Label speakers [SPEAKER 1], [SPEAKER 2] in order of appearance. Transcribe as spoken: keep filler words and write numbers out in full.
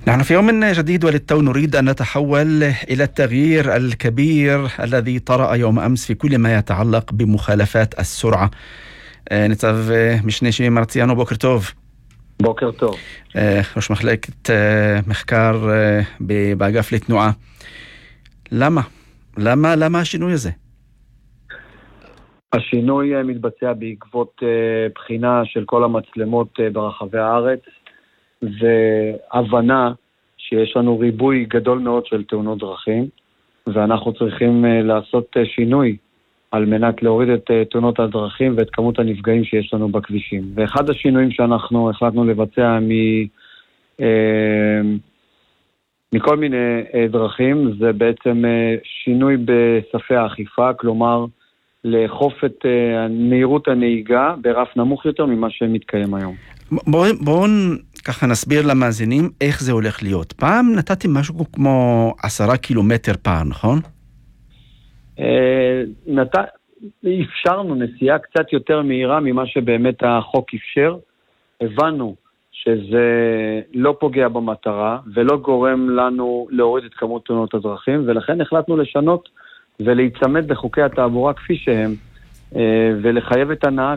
[SPEAKER 1] نحن في يوم جديد وللتو نريد أن نتحول إلى التغيير الكبير الذي طرأ يوم أمس في كل ما يتعلق بمخالفات السرعة. ניצב משנה שימי מרציאנו, בוקר טוב.
[SPEAKER 2] בוקר טוב.
[SPEAKER 1] ראש מחלקת מחקר באגף לתנועה. למה? למה, למה השינוי הזה?
[SPEAKER 2] השינוי מתבצע בעקבות בחינה של כל המצלמות ברחבי הארץ, והבנה שיש לנו ריבוי גדול מאוד של תאונות דרכים, ואנחנו צריכים לעשות שינוי על מנת להוריד את תאונות הדרכים ואת כמות הנפגעים שיש לנו בכבישים. ואחד השינויים שאנחנו החלטנו לבצע מ, אה, מכל מיני דרכים, זה בעצם שינוי בספי האכיפה, כלומר לאכוף את מהירות הנהיגה ברף נמוך יותר ממה שמתקיים היום.
[SPEAKER 1] בואו בוא, ככה נסביר למאזינים איך זה הולך להיות. פעם נתתם משהו כמו עשרה קילומטר פעם, נכון?
[SPEAKER 2] נת... אפשרנו נסיעה קצת יותר מהירה ממה שבאמת החוק אפשר. הבנו שזה לא פוגע במטרה ולא גורם לנו להוריד את כמות תאונות הדרכים, ולכן החלטנו לשנות ולהיצמד לחוקי התעבורה כפי שהם, ולחייב את הנהג